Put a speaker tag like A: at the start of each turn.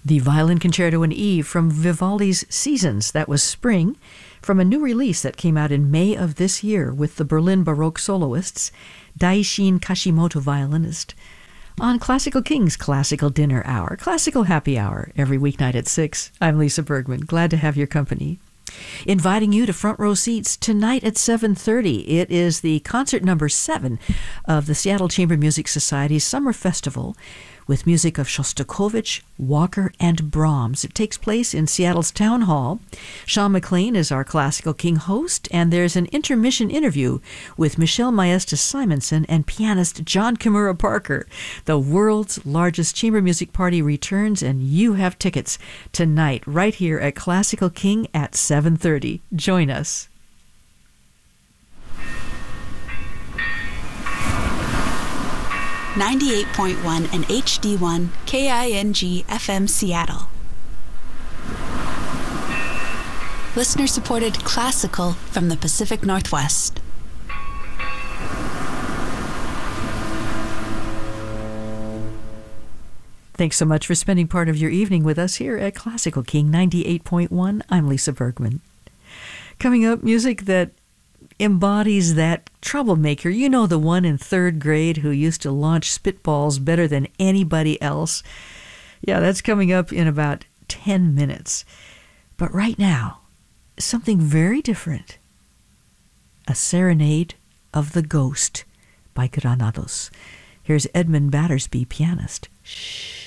A: The Violin Concerto in E from Vivaldi's Seasons, that was Spring, from a new release that came out in May of this year with the Berlin Baroque soloists, Daishin Kashimoto violinist, on Classical King's Classical Dinner Hour, Classical Happy Hour, every weeknight at 6. I'm Lisa Bergman. Glad to have your company. Inviting you to front row seats tonight at 7:30. It is the concert number 7 of the Seattle Chamber Music Society's Summer Festival with music of Shostakovich, Walker, and Brahms. It takes place in Seattle's Town Hall. Sean McLean is our Classical King host, and there's an intermission interview with Michelle Maestas Simonson and pianist John Kimura Parker. The world's largest chamber music party returns, and you have tickets tonight right here at Classical King at 7:30. Join us.
B: 98.1 and HD1 KING FM Seattle. Listener-supported classical from the Pacific Northwest.
A: Thanks so much for spending part of your evening with us here at Classical King 98.1. I'm Lisa Bergman. Coming up, music that embodies that troublemaker. You know, the one in 3rd grade who used to launch spitballs better than anybody else. Yeah, that's coming up in about 10 minutes. But right now, something very different. A Serenade of the Ghost by Granados. Here's Edmund Battersby, pianist. Shh.